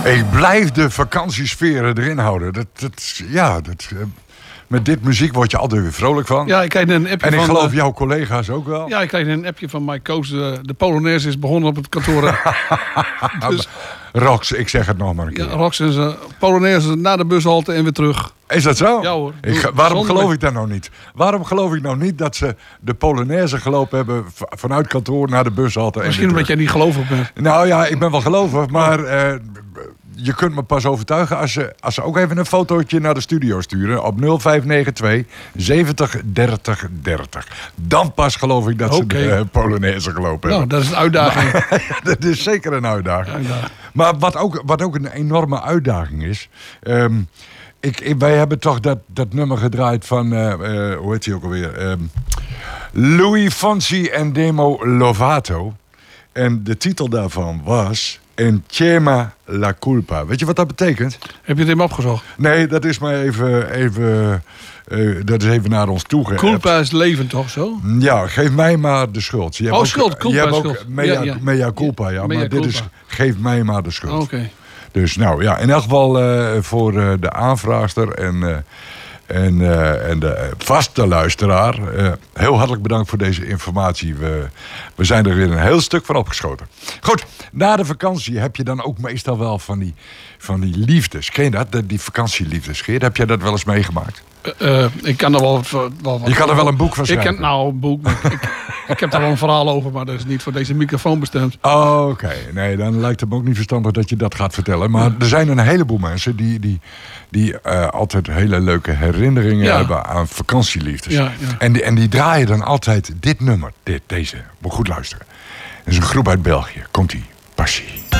Ik blijf de vakantiesferen erin houden. Met dit muziek word je altijd weer vrolijk van. Ja, ik krijg een appje en ik van, geloof jouw collega's ook wel. Ja, ik krijg een appje van Mike Koos. De Polonaise is begonnen op het kantoor. Dus, Rox, ik zeg het nog maar een keer. Ja, Rox en zijn Polonaise naar de bushalte en weer terug. Is dat zo? Ja hoor. Waarom geloof ik dat nou niet? Waarom geloof ik nou niet dat ze de Polonaise gelopen hebben vanuit kantoor naar de bushalte? Misschien omdat jij niet gelovig bent. Nou ja, ik ben wel gelovig, maar je kunt me pas overtuigen als ze ook even een fotootje naar de studio sturen op 0592 70 30 30. Dan pas geloof ik dat ze de Polonaise gelopen hebben. Nou, dat is een uitdaging. Maar, dat is zeker een uitdaging. Maar wat ook een enorme uitdaging is. Wij hebben toch dat nummer gedraaid van, hoe heet hij ook alweer? Louis Fonsi en Demo Lovato. En de titel daarvan was Insieme la culpa. Weet je wat dat betekent? Heb je het hem opgezocht? Nee, dat is maar even dat is even naar ons toe geëpt. Culpa is leven toch zo? Ja, geef mij maar de schuld. Schuld. Culpa je hebt is ook schuld. Mea culpa, ja. Mea Maar culpa. dit is geef mij maar de schuld. Oké. Dus nou ja, in elk geval voor de aanvraagster en de vaste luisteraar. Heel hartelijk bedankt voor deze informatie. We zijn er weer een heel stuk van opgeschoten. Goed, na de vakantie heb je dan ook meestal wel van die liefdes. Ken je dat? Die vakantieliefdes. Geert, heb jij dat wel eens meegemaakt? Ik kan er wel je kan er wel een boek van schrijven. Een boek. Ik heb daar wel een verhaal over, maar dat is niet voor deze microfoon bestemd. Oh, oké. Nee, dan lijkt het me ook niet verstandig dat je dat gaat vertellen. Maar er zijn een heleboel mensen die altijd hele leuke herinneringen hebben aan vakantieliefdes. Ja. En die draaien dan altijd dit nummer. Deze. Moet goed luisteren. Het is een groep uit België. Komt-ie. Passie.